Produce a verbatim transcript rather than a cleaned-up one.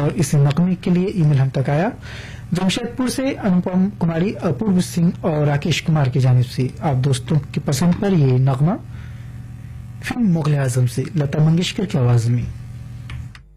और इस नगमे के लिए ईमेल हम तक आया जमशेदपुर से अनुपम कुमारी, अपूर्व सिंह और राकेश कुमार की जानिब से। आप दोस्तों की पसंद पर ये नगमा फिल्म मुगल आजम से लता मंगेशकर की आवाज में।